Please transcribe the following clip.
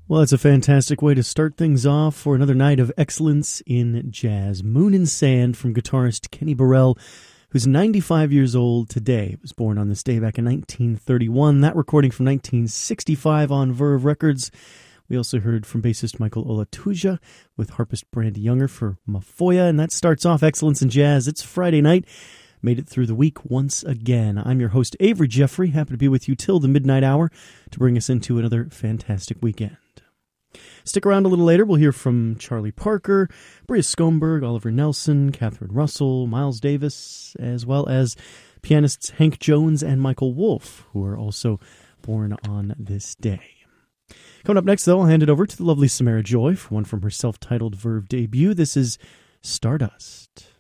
Well, it's a fantastic way to start things off for another night of excellence in jazz. Moon and Sand from guitarist Kenny Burrell, who's 95 years old today. Was born on this day back in 1931. That recording from 1965 on Verve Records. We also heard from bassist Michael Olatuja with harpist Brandy Younger for Mafoya, and that starts off Excellence in Jazz. It's Friday night. Made it through the week once again. I'm your host, Avery Jeffrey. Happy to be with you till the midnight hour to bring us into another fantastic weekend. Stick around a little later. We'll hear from Charlie Parker, Bria Skomberg, Oliver Nelson, Catherine Russell, Miles Davis, as well as pianists Hank Jones and Michael Wolff, who are also born on this day. Coming up next, though, I'll hand it over to the lovely Samara Joy for one from her self-titled Verve debut. This is Stardust.